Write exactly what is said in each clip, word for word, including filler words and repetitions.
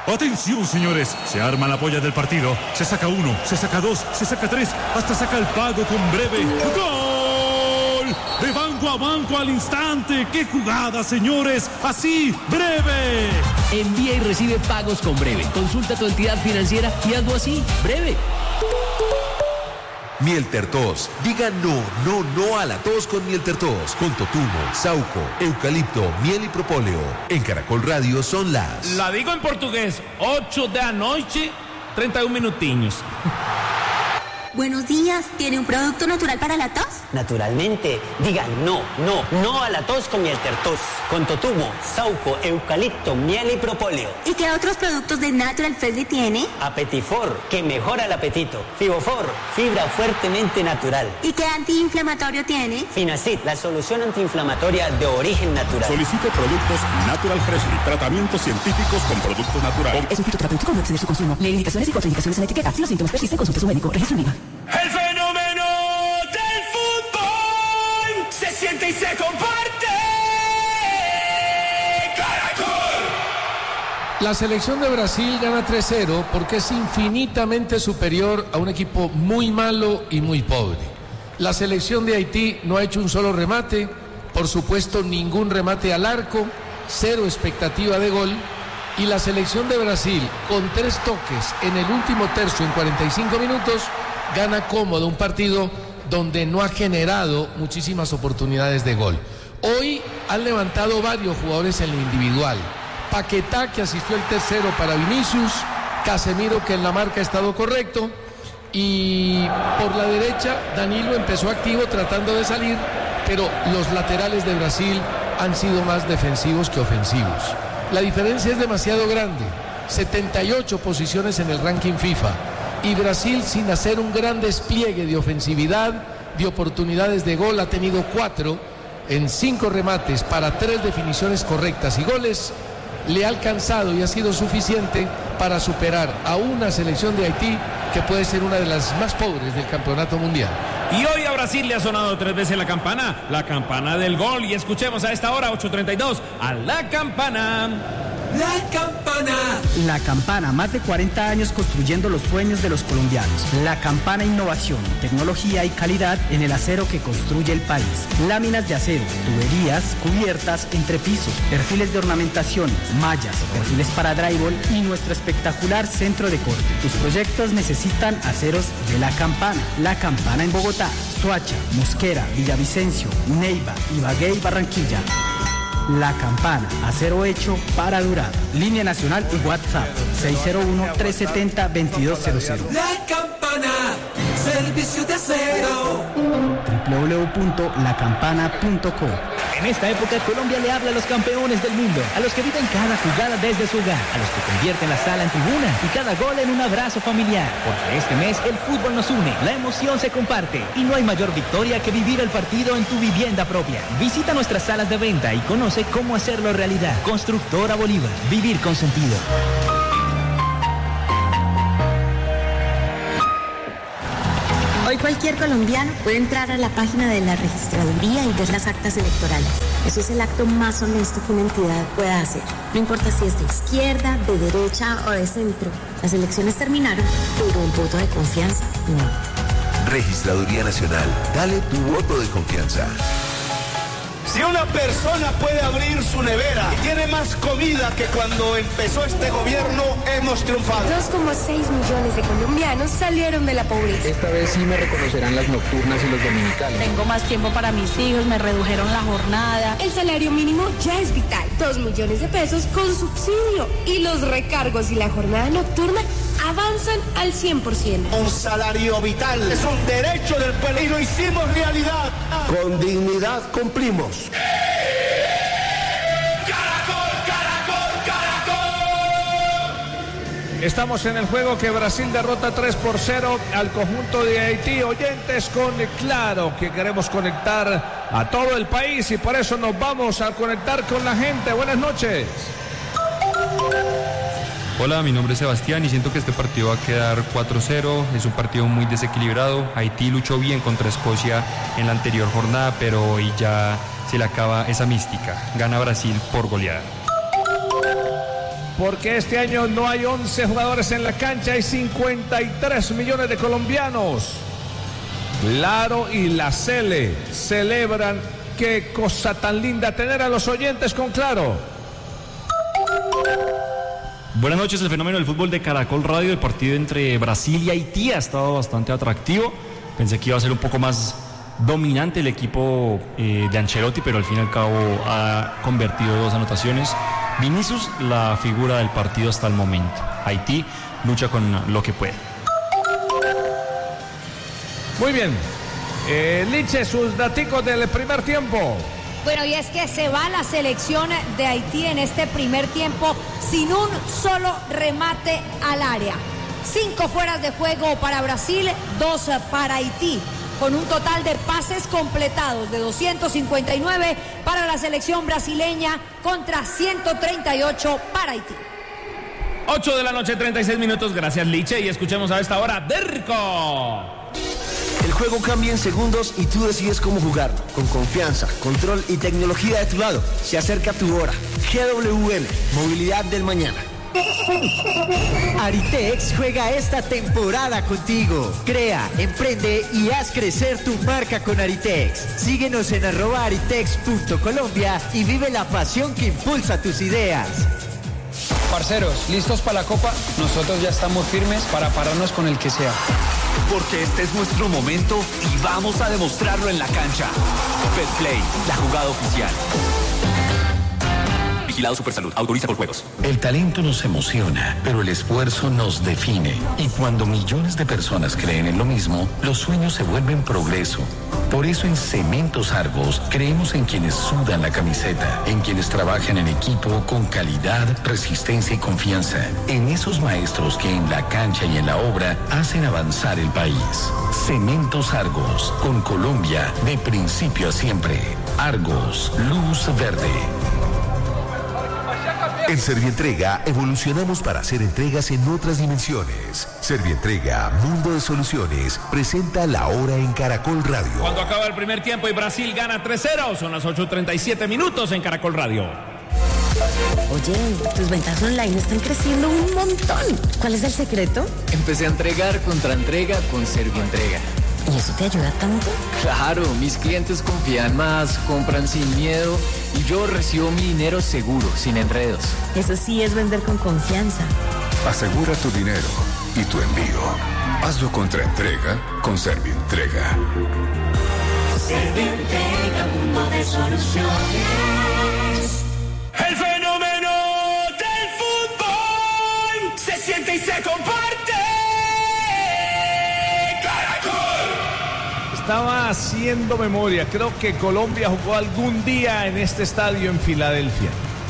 Atención, señores, se arma la polla del partido. Se saca uno, se saca dos, se saca tres, hasta saca el pago con breve. ¡Gol! De banco a banco al instante. ¡Qué jugada, señores! Así, breve. Envía y recibe pagos con breve. Consulta tu entidad financiera y hazlo así, breve. Miel Tertos. Diga no, no, no a la tos con Miel Tertos. Con totumo, sauco, eucalipto, miel y propóleo. En Caracol Radio son las... La digo en portugués. ocho de la noche, treinta y un minutinhos. Buenos días, ¿tiene un producto natural para la tos? Naturalmente, diga no, no, no a la tos con Miel Tertos. Con totumo, sauco, eucalipto, miel y propóleo. ¿Y qué otros productos de Natural Friendly tiene? Apetifor, que mejora el apetito. Fibofor, fibra fuertemente natural. ¿Y qué antiinflamatorio tiene? Finacid, la solución antiinflamatoria de origen natural. Solicite productos Natural Friendly, tratamientos científicos con productos naturales. Es un fitoterapéutico, no exceder su consumo. Lee indicaciones y contraindicaciones en la etiqueta. Si los síntomas persisten, consulte a su médico. Registro IVA. El fenómeno del fútbol se siente y se comparte. ¡Caracol! La selección de Brasil gana tres cero porque es infinitamente superior a un equipo muy malo y muy pobre. La selección de Haití no ha hecho un solo remate, por supuesto ningún remate al arco, cero expectativa de gol. Y la selección de Brasil, con tres toques en el último tercio en cuarenta y cinco minutos, gana cómodo un partido donde no ha generado muchísimas oportunidades de gol. Hoy han levantado varios jugadores en lo individual. Paquetá, que asistió el tercero para Vinicius, Casemiro, que en la marca ha estado correcto, y por la derecha Danilo empezó activo tratando de salir, pero los laterales de Brasil han sido más defensivos que ofensivos. La diferencia es demasiado grande, setenta y ocho posiciones en el ranking FIFA, y Brasil, sin hacer un gran despliegue de ofensividad, de oportunidades de gol, ha tenido cuatro en cinco remates para tres definiciones correctas y goles. Le ha alcanzado y ha sido suficiente para superar a una selección de Haití que puede ser una de las más pobres del campeonato mundial. Y hoy a Brasil le ha sonado tres veces la campana, la campana del gol. Y escuchemos a esta hora, ocho treinta y dos, a la campana. La Campana. La Campana, más de cuarenta años construyendo los sueños de los colombianos. La Campana, innovación, tecnología y calidad en el acero que construye el país. Láminas de acero, tuberías, cubiertas, entrepisos, perfiles de ornamentación, mallas, perfiles para drywall y nuestro espectacular centro de corte. Tus proyectos necesitan aceros de La Campana. La Campana en Bogotá, Soacha, Mosquera, Villavicencio, Neiva, Ibagué y Barranquilla. La Campana, acero hecho para durar. Línea nacional y WhatsApp seis cero uno, tres siete cero, dos dos cero cero. La Campana, servicio de acero. doble u doble u doble u punto la campana punto com. En esta época, Colombia le habla a los campeones del mundo, a los que viven cada jugada desde su hogar, a los que convierten la sala en tribuna y cada gol en un abrazo familiar. Porque este mes el fútbol nos une, la emoción se comparte y no hay mayor victoria que vivir el partido en tu vivienda propia. Visita nuestras salas de venta y conoce cómo hacerlo realidad. Constructora Bolívar, vivir con sentido. Hoy cualquier colombiano puede entrar a la página de la registraduría y ver las actas electorales. Eso es el acto más honesto que una entidad pueda hacer. No importa si es de izquierda, de derecha o de centro. Las elecciones terminaron, pero el voto de confianza no. Registraduría Nacional. Dale tu voto de confianza. Si una persona puede abrir su nevera y tiene más comida que cuando empezó este gobierno, hemos triunfado. dos coma seis millones de colombianos salieron de la pobreza. Esta vez sí me reconocerán las nocturnas y los dominicales. Tengo más tiempo para mis hijos, me redujeron la jornada. El salario mínimo ya es vital. Dos millones de pesos con subsidio. Y los recargos y la jornada nocturna avanzan al cien por ciento. Un salario vital es un derecho del pueblo y lo hicimos realidad. Con dignidad cumplimos. ¡Caracol, caracol, caracol! Estamos en el juego que Brasil derrota tres por cero al conjunto de Haití. Oyentes con Claro, que queremos conectar a todo el país y por eso nos vamos a conectar con la gente. Buenas noches. Hola, mi nombre es Sebastián y siento que este partido va a quedar cuatro cero, es un partido muy desequilibrado. Haití luchó bien contra Escocia en la anterior jornada, pero hoy ya se le acaba esa mística. Gana Brasil por goleada. porque este año no hay once jugadores en la cancha, hay cincuenta y tres millones de colombianos. Claro y la Cele celebran. Qué cosa tan linda tener a los oyentes con Claro. Buenas noches. El fenómeno del fútbol de Caracol Radio, el partido entre Brasil y Haití ha estado bastante atractivo. Pensé que iba a ser un poco más dominante el equipo eh, de Ancelotti, pero al fin y al cabo ha convertido dos anotaciones. Vinicius, la figura del partido hasta el momento. Haití lucha con lo que puede. Muy bien. Eh, Liche, sus daticos del primer tiempo. Bueno, y es que se va la selección de Haití en este primer tiempo sin un solo remate al área. Cinco fueras de juego para Brasil, dos para Haití, con un total de pases completados de doscientos cincuenta y nueve para la selección brasileña contra ciento treinta y ocho para Haití. ocho de la noche, treinta y seis minutos. Gracias, Liche. Y escuchemos a esta hora Derco. El juego cambia en segundos y tú decides cómo jugarlo. Con confianza, control y tecnología de tu lado. Se acerca tu hora. G W M, movilidad del mañana. Aritex juega esta temporada contigo. Crea, emprende y haz crecer tu marca con Aritex. Síguenos en arroba aritex punto colombia y vive la pasión que impulsa tus ideas. Parceros, ¿listos para la Copa? Nosotros ya estamos firmes para pararnos con el que sea. Porque este es nuestro momento y vamos a demostrarlo en la cancha. Betplay, la jugada oficial. Vigilado Supersalud, autoriza por juegos. El talento nos emociona, pero el esfuerzo nos define. Y cuando millones de personas creen en lo mismo, los sueños se vuelven progreso. Por eso en Cementos Argos creemos en quienes sudan la camiseta, en quienes trabajan en equipo con calidad, resistencia y confianza, en esos maestros que en la cancha y en la obra hacen avanzar el país. Cementos Argos, con Colombia de principio a siempre. Argos, luz verde. En Servientrega evolucionamos para hacer entregas en otras dimensiones. Servientrega, Mundo de Soluciones, presenta La Hora en Caracol Radio. Cuando acaba el primer tiempo y Brasil gana tres cero, son las ocho treinta y siete minutos en Caracol Radio. Oye, tus ventas online están creciendo un montón. ¿Cuál es el secreto? Empecé a entregar contra entrega con Servientrega. ¿Y eso te ayuda tanto? Claro, mis clientes confían más, compran sin miedo y yo recibo mi dinero seguro, sin enredos. Eso sí es vender con confianza. Asegura tu dinero y tu envío. Hazlo contra entrega con Servientrega. Servientrega, mundo de soluciones. El fenómeno del fútbol se siente y se comparte. Estaba haciendo memoria, creo que Colombia jugó algún día en este estadio en Filadelfia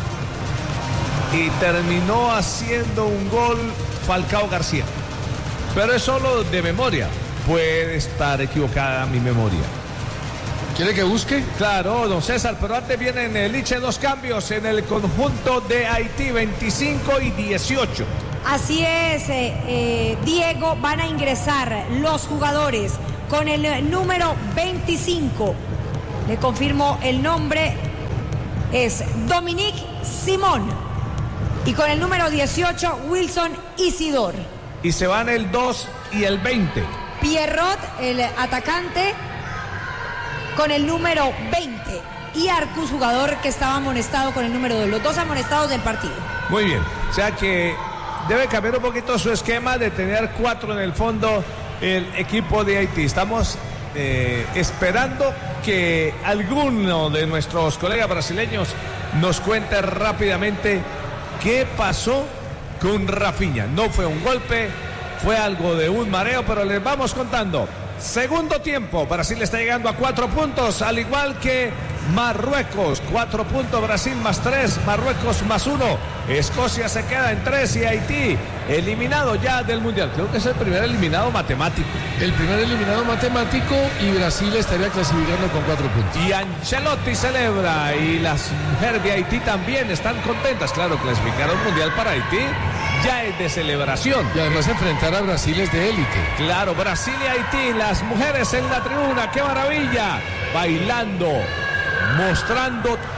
y terminó haciendo un gol Falcao García, pero es solo de memoria, puede estar equivocada mi memoria. ¿Quiere que busque? Claro, don César, pero antes vienen el Liche dos cambios en el conjunto de Haití, veinticinco y dieciocho. Así es, eh, eh, Diego, van a ingresar los jugadores. Con el número veinticinco, le confirmo el nombre, es Dominique Simón. Y con el número dieciocho, Wilson Isidor. Y se van el dos y el veinte. Pierrot, el atacante, con el número veinte. Y Arcus, jugador que estaba amonestado con el número dos. Los dos amonestados del partido. Muy bien, o sea que debe cambiar un poquito su esquema de tener cuatro en el fondo el equipo de Haití. Estamos eh, esperando que alguno de nuestros colegas brasileños nos cuente rápidamente qué pasó con Rafinha. No fue un golpe, fue algo de un mareo, pero les vamos contando. Segundo tiempo, Brasil está llegando a cuatro puntos, al igual que Marruecos. Cuatro puntos, Brasil más tres, Marruecos más uno. Escocia se queda en tres y Haití eliminado ya del Mundial. Creo que es el primer eliminado matemático. El primer eliminado matemático y Brasil estaría clasificando con cuatro puntos. Y Ancelotti celebra y las mujeres de Haití también están contentas. Claro, clasificaron Mundial para Haití ya es de celebración. Y además enfrentar a Brasil es de élite. Claro, Brasil y Haití, las mujeres en la tribuna, qué maravilla, bailando, mostrando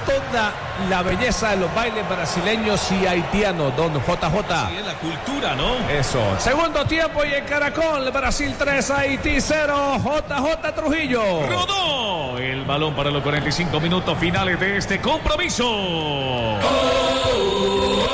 toda la belleza de los bailes brasileños y haitianos, don J J. Sí, es la cultura, ¿no? Eso. Segundo tiempo y en Caracol, Brasil tres, Haití cero, J J Trujillo. Rodó el balón para los cuarenta y cinco minutos finales de este compromiso. Oh, oh, oh.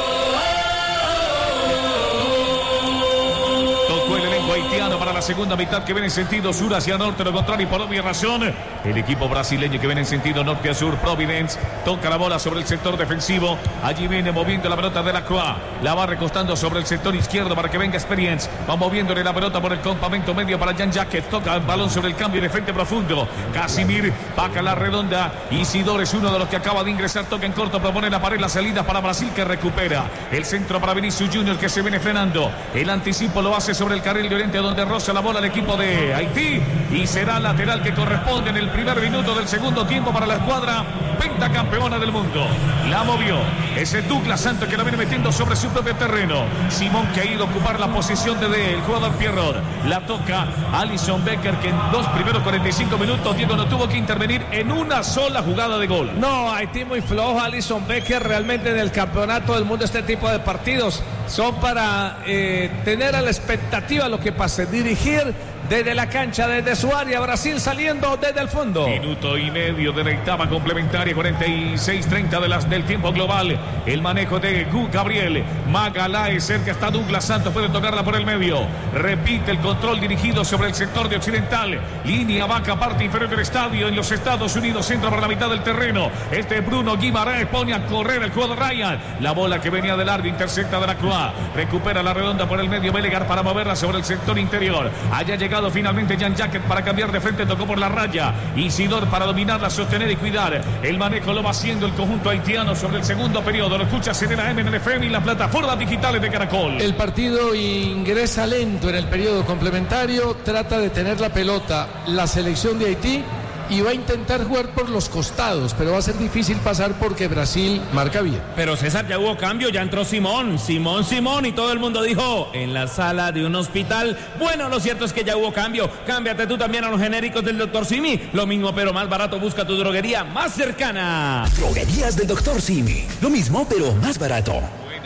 Haitiano para la segunda mitad que viene en sentido sur hacia norte, lo contrario por obvia razón. El equipo brasileño que viene en sentido norte a sur, Providence, toca la bola sobre el sector defensivo. Allí viene moviendo la pelota de la Croix. La va recostando sobre el sector izquierdo para que venga Experience. Va moviéndole la pelota por el campamento medio para Jan Jacket. Toca el balón sobre el cambio de frente profundo. Casimir, vaca la redonda. Isidore es uno de los que acaba de ingresar. Toca en corto, propone la pared, la salida para Brasil que recupera. El centro para Vinicius Junior que se viene frenando. El anticipo lo hace sobre el carril de oriente donde roza la bola el equipo de Haití y será lateral que corresponde en el primer minuto del segundo tiempo para la escuadra pentacampeona del mundo. La movió ese Douglas Santos que la viene metiendo sobre su propio terreno. Simón que ha ido a ocupar la posición de, de el jugador Pierrot. La toca Alisson Becker que en los primeros cuarenta y cinco minutos Diego no tuvo que intervenir en una sola jugada de gol. No, Haití muy flojo. Alisson Becker realmente en el campeonato del mundo este tipo de partidos son para eh, tener a la expectativa lo que pase, dirigir desde la cancha, desde su área. Brasil saliendo desde el fondo. Minuto y medio de la etapa complementaria, cuarenta y seis treinta de las, del tiempo global. El manejo de Gu Gabriel. Magaláes, cerca está Douglas Santos, puede tocarla por el medio. Repite el control dirigido sobre el sector de occidental. Línea vaca, parte inferior del estadio en los Estados Unidos, centro por la mitad del terreno. Este Bruno Guimaraes pone a correr el jugador Ryan. La bola que venía de largo, intercepta de la Croix. Recupera la redonda por el medio Belegar para moverla sobre el sector interior. Haya llegado finalmente Jan Jacket para cambiar de frente, tocó por la raya. Isidor para dominarla, sostener y cuidar. El manejo lo va haciendo el conjunto haitiano sobre el segundo periodo. Lo escucha en la M N F M y las plataformas digitales de Caracol. El partido ingresa lento en el periodo complementario, trata de tener la pelota la selección de Haití y va a intentar jugar por los costados, pero va a ser difícil pasar porque Brasil marca bien. Pero César, ya hubo cambio, ya entró Simón, Simón, Simón y todo el mundo dijo, en la sala de un hospital. Bueno, lo cierto es que ya hubo cambio. Cámbiate tú también a los genéricos del doctor Simi. Lo mismo pero más barato, busca tu droguería más cercana. Droguerías del doctor Simi. Lo mismo pero más barato.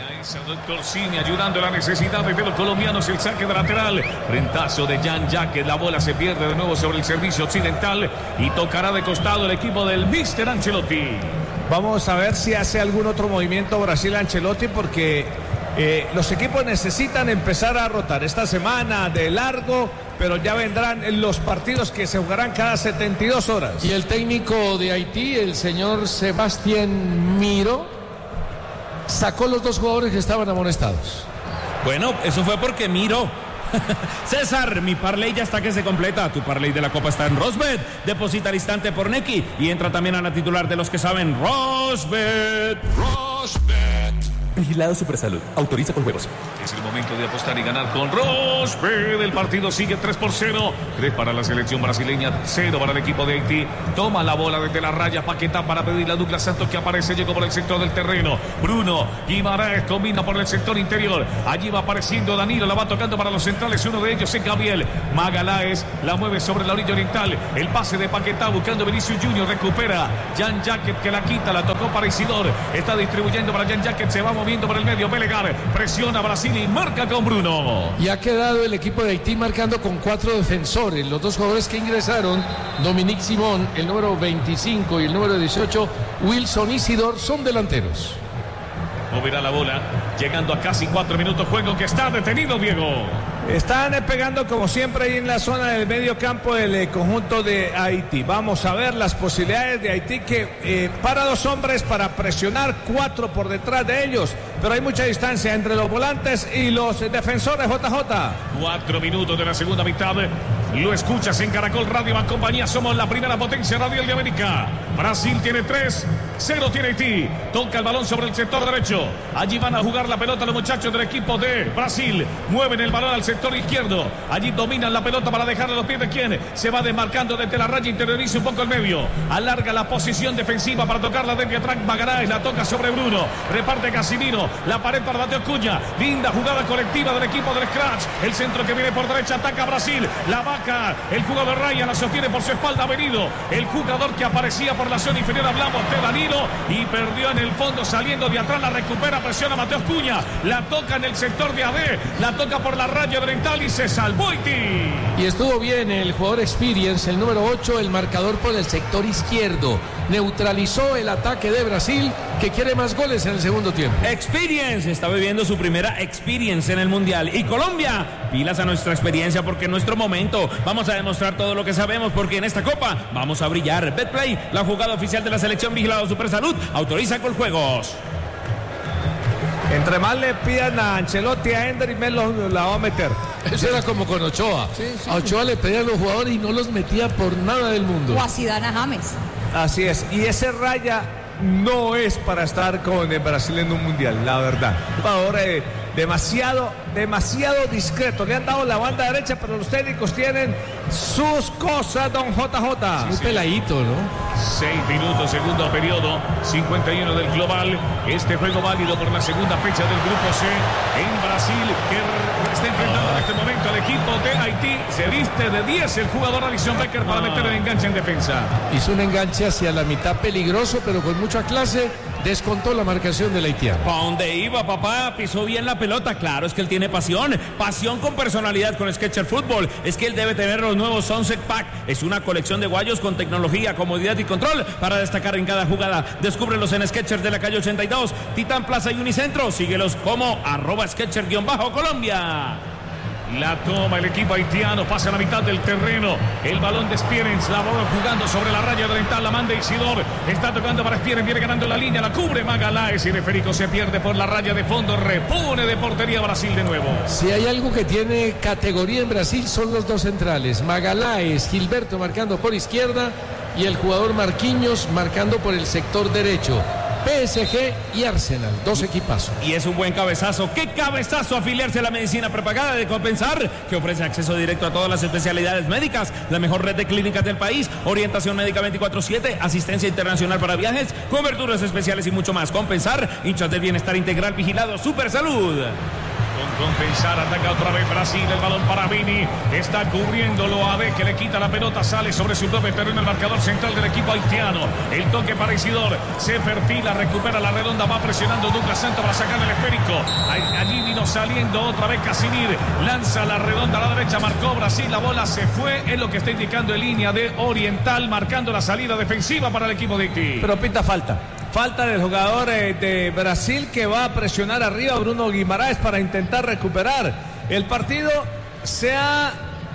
Doctor Simi ayudando a las necesidades de los colombianos. El saque de lateral, rentazo de Jan Jacket, la bola se pierde de nuevo sobre el servicio occidental y tocará de costado el equipo del míster Ancelotti. Vamos a ver si hace algún otro movimiento Brasil Ancelotti porque eh, los equipos necesitan empezar a rotar esta semana de largo, pero ya vendrán los partidos que se jugarán cada setenta y dos horas. Y el técnico de Haití, el señor Sebastián Miro, sacó los dos jugadores que estaban amonestados. Bueno, eso fue porque Miro. César, mi parlay ya está que se completa. Tu parlay de la Copa está en Rosbet. Deposita al instante por Neki y entra también a la titular de los que saben, Rosbet. Rosbet. Vigilado Supersalud. Autoriza con juegos. Es el momento de apostar y ganar con Rosbet. El partido sigue tres por cero. tres para la selección brasileña, cero para el equipo de Haití. Toma la bola desde la raya Paquetá para pedirle a Douglas Santos que aparece. Llegó por el sector del terreno. Bruno Guimaraes combina por el sector interior. Allí va apareciendo Danilo. La va tocando para los centrales. Uno de ellos es Gabriel. Magaláes la mueve sobre la orilla oriental. El pase de Paquetá buscando Vinicius Junior. Recupera Jan Jacket que la quita. La tocó para Isidor. Está distribuyendo para Jan Jacket. Se va moviendo por el medio. Belegar presiona a Brasil y marca con Bruno. Y ha quedado el equipo de Haití marcando con cuatro defensores. Los dos jugadores que ingresaron, Dominique Simón, el número veinticinco, y el número dieciocho, Wilson Isidor, son delanteros. Moverá la bola, llegando a casi cuatro minutos juego que está detenido, Diego. Están pegando como siempre ahí en la zona del medio campo del eh, conjunto de Haití. Vamos a ver las posibilidades de Haití que eh, para dos hombres para presionar, cuatro por detrás de ellos. Pero hay mucha distancia entre los volantes y los defensores. J J. Cuatro minutos de la segunda mitad. Lo escuchas en Caracol Radio y compañía. Somos la primera potencia radial de América. Brasil tiene tres, cero tiene Haití. Toca el balón sobre el sector derecho. Allí van a jugar la pelota los muchachos del equipo de Brasil. Mueven el balón al sector izquierdo. Allí dominan la pelota para dejarle a los pies de quien se va desmarcando desde la raya, interioriza un poco el medio. Alarga la posición defensiva para tocarla desde atrás. Magaláes la toca sobre Bruno. Reparte Casimiro. La pared para Mateo Cuña. Linda jugada colectiva del equipo del Scratch. El centro que viene por derecha ataca a Brasil. La vaca. El jugador Raya la sostiene por su espalda. Ha venido el jugador que aparecía por la zona inferior. Hablamos de Danilo. tiro y perdió en el fondo saliendo de atrás. La recupera, presiona Mateus Cunha. La toca en el sector de A D. La toca por la raya oriental y se salvó Haití. Y estuvo bien el jugador Experience, el número ocho, el marcador por el sector izquierdo. Neutralizó el ataque de Brasil, que quiere más goles en el segundo tiempo. Experience está viviendo su primera Experience en el Mundial. Y Colombia, pilas a nuestra experiencia porque en nuestro momento vamos a demostrar todo lo que sabemos porque en esta Copa vamos a brillar. Betplay, la jugada oficial de la selección vigilado Super Salud, autoriza Coljuegos. Entre más le pidan a Ancelotti, a Ender y menos la va a meter. Eso era como con Ochoa. Sí, sí. A Ochoa le pedían los jugadores y no los metía por nada del mundo. O a Zidane a James. Así es. Y ese Raya no es para estar con el Brasil en un mundial, la verdad. Un jugador eh, demasiado, demasiado discreto. Le han dado la banda derecha, pero los técnicos tienen sus cosas, don J J. Un sí, peladito, ¿no? Seis minutos, segundo periodo, cincuenta y uno del global. Este juego válido por la segunda fecha del grupo C en Brasil, que está enfrentando en este momento al equipo de Haití. Se viste de diez el jugador Alisson Becker para meter el enganche en defensa. Hizo un enganche hacia la mitad peligroso, pero con mucha clase. Descontó la marcación del haitiano. ¿Para dónde iba, papá? Pisó bien la pelota. Claro, es que él tiene pasión. Pasión con personalidad con Skechers Fútbol. Es que él debe tener los nuevos Sunset Pack. Es una colección de guayos con tecnología, comodidad y control para destacar en cada jugada. Descúbrelos en Skechers de la calle ochenta y dos, Titán Plaza y Unicentro. Síguelos como arroba Skechers-Colombia. La toma el equipo haitiano, pasa a la mitad del terreno. El balón de Spierens, la bola jugando sobre la raya oriental, la manda Isidor. Está tocando para Spierens, viene ganando la línea, la cubre Magaláes y Federico se pierde por la raya de fondo. Repone de portería Brasil de nuevo. Si hay algo que tiene categoría en Brasil son los dos centrales. Magaláes, Gilberto marcando por izquierda y el jugador Marquinhos marcando por el sector derecho. P S G y Arsenal, dos equipazos. Y es un buen cabezazo. ¡Qué cabezazo! Afiliarse a la medicina prepagada de Compensar, que ofrece acceso directo a todas las especialidades médicas, la mejor red de clínicas del país, orientación médica veinticuatro siete, asistencia internacional para viajes, coberturas especiales y mucho más. Compensar, hinchas del bienestar integral vigilado, Super Salud. Con Compensar, ataca otra vez Brasil, el balón para Vini, está cubriéndolo a D, que le quita la pelota, sale sobre su propio terreno el marcador central del equipo haitiano. El toque para Isidor, se perfila, recupera la redonda, va presionando Douglas Santos para sacar el esférico. Allí vino saliendo otra vez Casimir, lanza la redonda a la derecha, marcó Brasil, la bola se fue, es lo que está indicando en línea de Oriental, marcando la salida defensiva para el equipo de Haití. Pero pinta falta. Falta del jugador eh, de Brasil que va a presionar arriba a Bruno Guimaraes para intentar recuperar. El partido se ha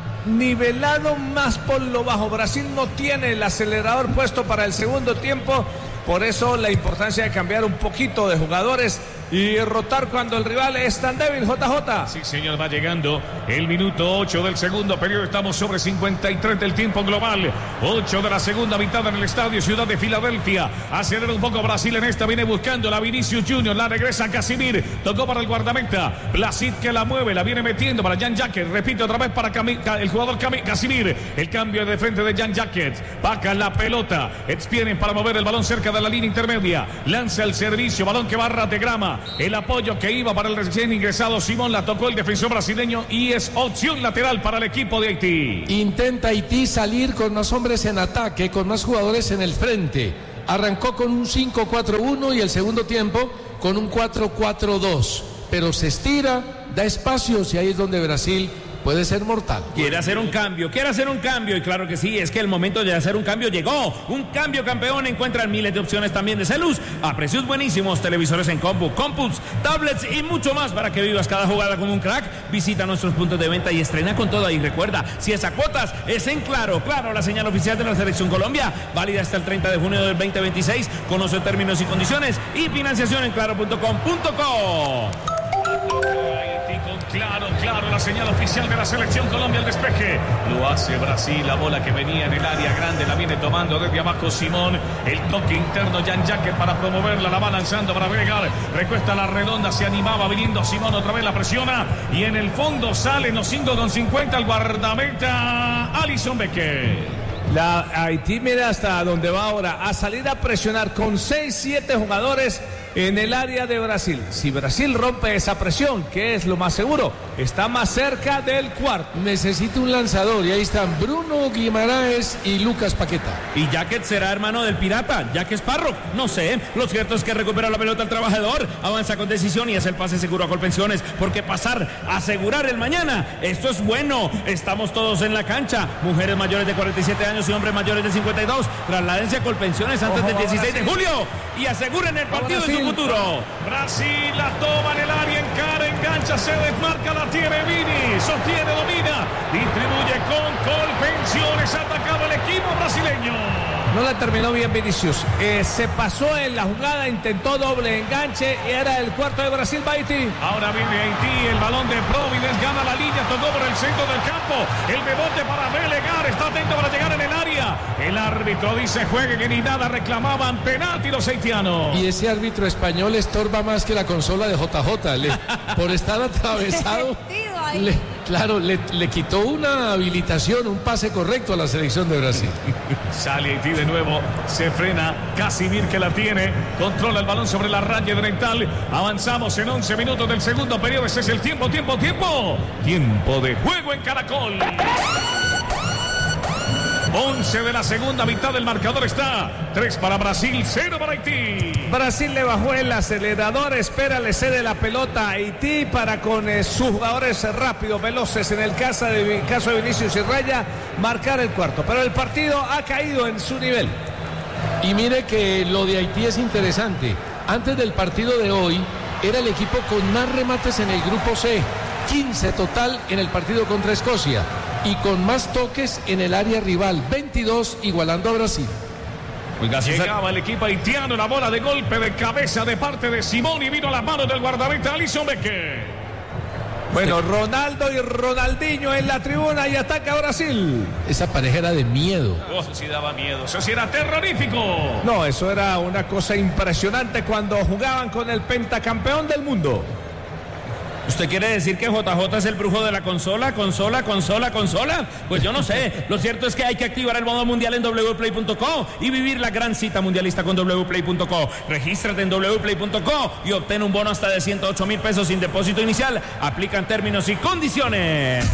nivelado más por lo bajo. Brasil no tiene el acelerador puesto para el segundo tiempo. Por eso la importancia de cambiar un poquito de jugadores y rotar cuando el rival es tan débil, J J. Sí, señor, va llegando el minuto ocho del segundo periodo. Estamos sobre cincuenta y tres del tiempo global. ocho de la segunda mitad en el estadio Ciudad de Filadelfia. Acelera un poco Brasil en esta. Viene buscando la Vinicius Junior. La regresa Casimir. Tocó para el guardameta. Placid que la mueve. La viene metiendo para Jan Jacket. Repite otra vez para Cami, el jugador Cami, Casimir. El cambio de frente de Jan Jacket. Vaca la pelota. Expiden para mover el balón cerca de la línea intermedia. Lanza el servicio. Balón que barra de grama. El apoyo que iba para el recién ingresado Simón, la tocó el defensor brasileño y es opción lateral para el equipo de Haití. Intenta Haití salir con más hombres en ataque, con más jugadores en el frente. Arrancó con un cinco cuatro uno y el segundo tiempo con un cuatro cuatro dos. Pero se estira, da espacios y ahí es donde Brasil puede ser mortal. Quiere hacer un cambio, quiere hacer un cambio y claro que sí, es que el momento de hacer un cambio llegó. Un cambio campeón, encuentran miles de opciones también de Celus a precios buenísimos, televisores en compu, compus, tablets y mucho más para que vivas cada jugada como un crack. Visita nuestros puntos de venta y estrena con todo y recuerda, si es a cuotas, es en Claro. Claro, la señal oficial de la Selección Colombia, válida hasta el treinta de junio del veinte veintiséis. Conoce términos y condiciones y financiación en claro punto com punto co. Claro, claro, la señal oficial de la Selección Colombia, el despeje. Lo hace Brasil, la bola que venía en el área grande, la viene tomando desde abajo Simón. El toque interno, Jan Jacket para promoverla, la va lanzando para agregar. Recuesta la redonda, se animaba viniendo Simón, otra vez la presiona. Y en el fondo sale en los cinco con cincuenta el guardameta Alisson Becker. La Haití mira hasta donde va ahora, a salir a presionar con seis siete jugadores en el área de Brasil. Si Brasil rompe esa presión, que es lo más seguro, está más cerca del cuarto. Necesita un lanzador y ahí están Bruno Guimaraes y Lucas Paqueta. ¿Y Jacket será hermano del pirata, Jack Sparrow? No sé, lo cierto es que recupera la pelota el trabajador, avanza con decisión y es el pase seguro a Colpensiones, porque pasar a asegurar el mañana, esto es bueno. Estamos todos en la cancha, mujeres mayores de cuarenta y siete años y hombres mayores de cincuenta y dos, trasládense a Colpensiones antes Ojo, del dieciséis de Brasil. julio y aseguren el partido de su futuro. Brasil la toma en el área, encara, engancha, se desmarca, la tiene Vini, sostiene, domina, distribuye con Colpensiones, atacado el equipo brasileño. No la terminó bien Vinicius. Eh, se pasó en la jugada, intentó doble enganche y era el cuarto de Brasil, Haití. Ahora viene Haití, el balón de Providence, gana la línea, tocó por el centro del campo. El rebote para relegar, está atento para llegar en el área. El árbitro dice juegue, que ni nada, reclamaban penalti los haitianos. Y ese árbitro español estorba más que la consola de J J. Le, por estar atravesado, le, claro, le, le quitó una habilitación, un pase correcto a la selección de Brasil. Sale Haití de nuevo, se frena Casimir, que la tiene, controla el balón sobre la raya oriental. Avanzamos en once minutos del segundo periodo. Ese es el tiempo, tiempo, tiempo. Tiempo de juego en Caracol. once de la segunda mitad del marcador está. tres para Brasil, cero para Haití. Brasil le bajó el acelerador, espera, le cede la pelota a Haití para con eh, sus jugadores rápidos, veloces, en el caso de, caso de Vinicius y Raya, marcar el cuarto. Pero el partido ha caído en su nivel. Y mire que lo de Haití es interesante. Antes del partido de hoy, era el equipo con más remates en el grupo C. quince total en el partido contra Escocia. Y con más toques en el área rival, veintidós, igualando a Brasil. Oiga, llegaba el equipo haitiano, la bola de golpe de cabeza de parte de Simón y vino a las manos del guardameta Alisson Becker. Bueno, Ronaldo y Ronaldinho en la tribuna y ataca a Brasil. Esa pareja era de miedo. Oh, eso sí daba miedo, eso sí era terrorífico. No, eso era una cosa impresionante cuando jugaban con el pentacampeón del mundo. ¿Usted quiere decir que J J es el brujo de la consola, consola, consola, consola? Pues yo no sé. Lo cierto es que hay que activar el modo mundial en doble u play punto co y vivir la gran cita mundialista con doble u play punto co. Regístrate en doble u play punto co y obtén un bono hasta de ciento ocho mil pesos sin depósito inicial. Aplican términos y condiciones.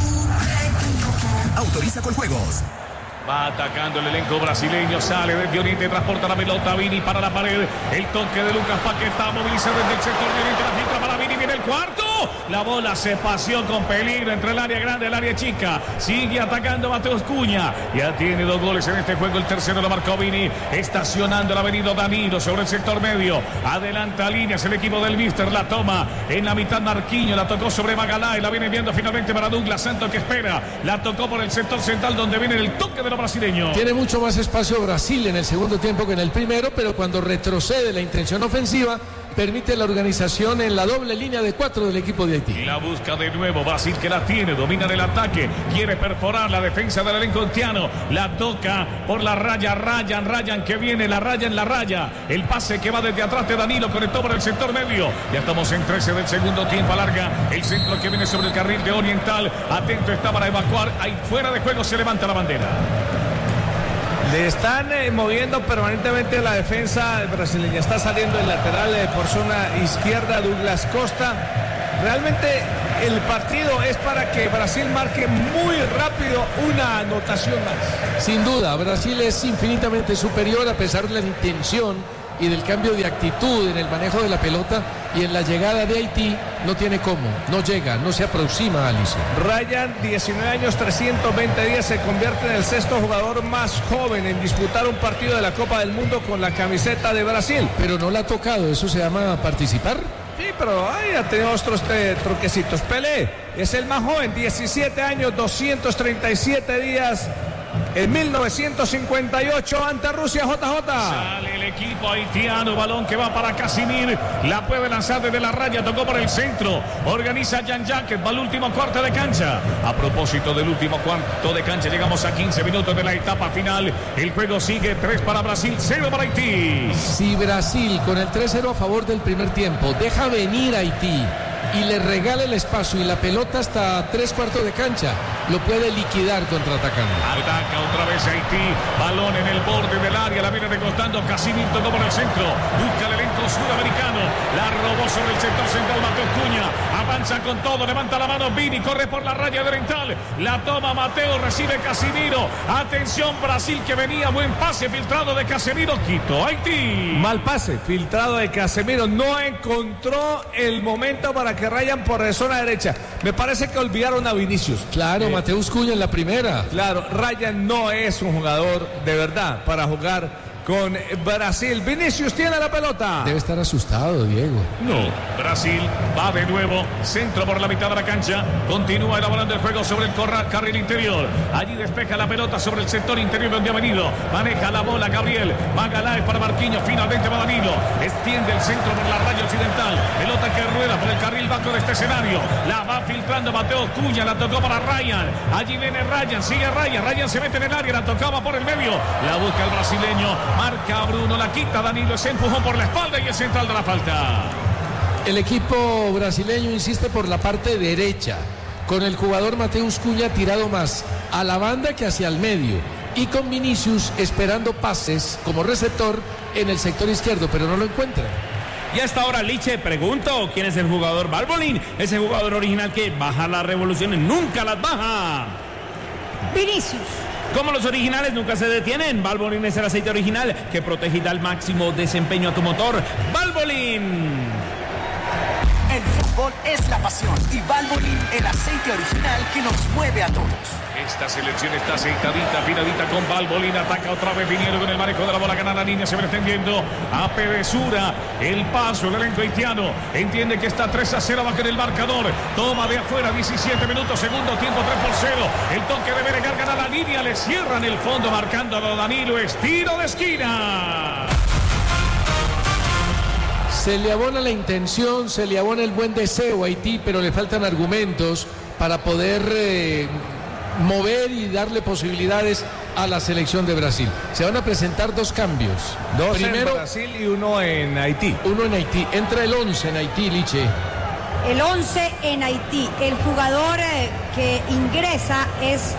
Autoriza con juegos. Va atacando el elenco brasileño, sale desde Oriente, transporta la pelota, Vini para la pared, el toque de Lucas Paquetá, moviliza desde el sector de Oriente, la filtra para Vini, viene el cuarto, la bola se paseó con peligro entre el área grande y el área chica, sigue atacando Mateus Cunha, ya tiene dos goles en este juego, el tercero lo marcó Vini, estacionando el avenido Danilo sobre el sector medio, adelanta líneas el equipo del Mister, la toma en la mitad Marquinhos, la tocó sobre Magalá y la viene viendo finalmente para Douglas Santos, que espera, la tocó por el sector central donde viene el toque de los brasileños. Tiene mucho más espacio Brasil en el segundo tiempo que en el primero, pero cuando retrocede la intención ofensiva, permite la organización en la doble línea de cuatro del equipo de Haití. La busca de nuevo Brasil, que la tiene, domina en el ataque, quiere perforar la defensa del elenco haitiano, la toca por la raya, Ryan, Ryan que viene, la raya en la raya, el pase que va desde atrás de Danilo, conectó por el sector medio, ya estamos en trece del segundo tiempo, alarga el centro que viene sobre el carril de Oriental, atento está para evacuar, ahí fuera de juego, se levanta la bandera. Le están eh, moviendo permanentemente la defensa brasileña. Está saliendo el lateral eh, por zona izquierda, Douglas Costa. Realmente el partido es para que Brasil marque muy rápido una anotación más. Sin duda, Brasil es infinitamente superior a pesar de la intención y del cambio de actitud en el manejo de la pelota, y en la llegada de Haití no tiene cómo, no llega, no se aproxima a Alisson. Ryan, diecinueve años, trescientos veinte días, se convierte en el sexto jugador más joven en disputar un partido de la Copa del Mundo con la camiseta de Brasil. Pero no la ha tocado, ¿eso se llama participar? Sí, pero ay, ha tenido otros eh, truquecitos. Pelé es el más joven, diecisiete años, doscientos treinta y siete días. En mil novecientos cincuenta y ocho ante Rusia, J J. Sale el equipo haitiano, balón que va para Casimir, la puede lanzar desde la raya, tocó por el centro, organiza Jan Jacket, va al último cuarto de cancha. A propósito del último cuarto de cancha, llegamos a quince minutos de la etapa final, el juego sigue, tres para Brasil, cero para Haití. Si Brasil con el tres cero a favor del primer tiempo deja venir a Haití y le regala el espacio y la pelota hasta tres cuartos de cancha, lo puede liquidar contraatacando. Ataca otra vez Haití, balón en el borde del área, la viene recostando Casimiro, tocó por el centro, busca el elenco sudamericano, la robó sobre el sector central Mateo Cuña, avanza con todo, levanta la mano Vini, corre por la raya de oriental, la toma Mateo, recibe Casimiro, atención Brasil que venía, buen pase filtrado de Casemiro, quitó Haití. Mal pase, filtrado de Casemiro, no encontró el momento para que Ryan por la zona derecha. Me parece que olvidaron a Vinicius. Claro, eh, Mateus Cuña en la primera. Claro, Ryan no es un jugador de verdad para jugar con Brasil. Vinicius tiene la pelota. Debe estar asustado, Diego. No, Brasil va de nuevo, centro por la mitad de la cancha, continúa elaborando el juego sobre el corra, carril interior. Allí despeja la pelota sobre el sector interior donde ha venido. Maneja la bola Gabriel, Magaláes para Marquinhos, finalmente va Danilo. Extiende el centro por la raya occidental. Pelota que rueda por el carril bajo de este escenario. La va filtrando Mateo Cuña, la tocó para Ryan. Allí viene Ryan, sigue Ryan. Ryan se mete en el área, la tocaba por el medio. La busca el brasileño. Marca Bruno, la quita Danilo, ese empujón por la espalda y el central de la falta. El equipo brasileño insiste por la parte derecha, con el jugador Mateus Cuña tirado más a la banda que hacia el medio, y con Vinicius esperando pases como receptor en el sector izquierdo, pero no lo encuentra. Y hasta ahora, Liche, pregunto, ¿quién es el jugador Valbolín? Ese jugador original que baja las revoluciones, nunca las baja. Vinicius. Como los originales nunca se detienen, Valvoline es el aceite original que protege y da el máximo desempeño a tu motor. Valvoline. El fútbol es la pasión y Valvoline el aceite original que nos mueve a todos. Esta selección está aceitadita, afinadita con Valvoline. Ataca otra vez Viniero con el manejo de la bola. Gana la línea, se va extendiendo a Pedesura. El paso, el elenco haitiano. Entiende que está tres a cero abajo en el marcador. Toma de afuera, diecisiete minutos, segundo tiempo, tres por cero. El toque de Beregar, gana la línea. Le cierran el fondo, marcando a Danilo. Estiro de esquina. Se le abona la intención, se le abona el buen deseo a Haití, pero le faltan argumentos para poder eh, mover y darle posibilidades a la selección de Brasil. Se van a presentar dos cambios. Dos Primero, en Brasil y uno en Haití. Uno en Haití. Entra el once en Haití, Liche. El once en Haití. El jugador eh, que ingresa es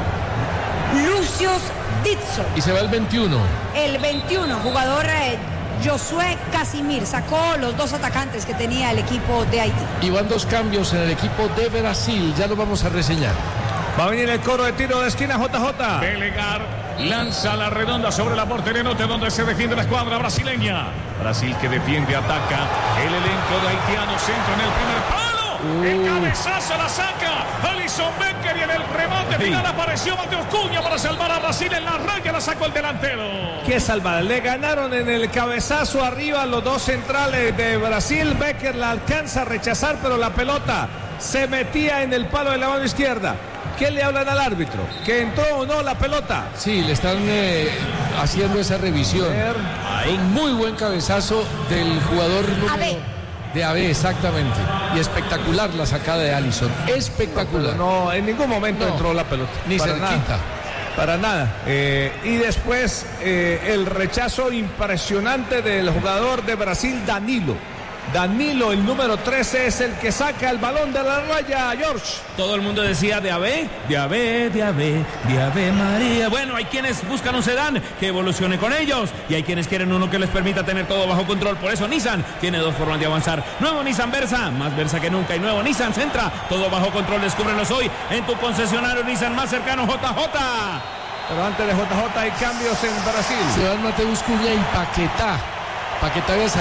Lucius Ditso. Y se va el veintiuno. El veintiuno, jugador eh, Josué Casimir. Sacó los dos atacantes que tenía el equipo de Haití. Y van dos cambios en el equipo de Brasil. Ya lo vamos a reseñar. Va a venir el coro de tiro de esquina J J. Belegar lanza la redonda sobre la portería norte donde se defiende la escuadra brasileña. Brasil que defiende, ataca. El elenco de haitiano, centro en el primer palo. Uh. El cabezazo la saca Alisson Becker y en el remate sí. final apareció Mateus Cuña para salvar a Brasil en la raya, la sacó el delantero. Qué salvada, le ganaron en el cabezazo arriba los dos centrales de Brasil. Becker la alcanza a rechazar, pero la pelota se metía en el palo de la mano izquierda. ¿Qué le hablan al árbitro? ¿Que entró o no la pelota? Sí, le están eh, haciendo esa revisión. Un muy buen cabezazo del jugador número Abe. de Abe, exactamente. Y espectacular la sacada de Alisson. Espectacular. No, no en ningún momento no, entró la pelota. Ni para cerquita. Nada, para nada. Eh, y después eh, el rechazo impresionante del jugador de Brasil, Danilo. Danilo, el número trece, es el que saca el balón de la raya, George. Todo el mundo decía de Abe, de Abe, de Abe, de Ave María. Bueno, hay quienes buscan un sedán que evolucione con ellos y hay quienes quieren uno que les permita tener todo bajo control. Por eso Nissan tiene dos formas de avanzar. Nuevo Nissan Versa, más Versa que nunca. Y nuevo Nissan Sentra, todo bajo control. Descúbrelos hoy en tu concesionario Nissan más cercano, J J. Pero antes de J J hay cambios en Brasil. Se van Mateus Cuña y Paquetá. Paquetá había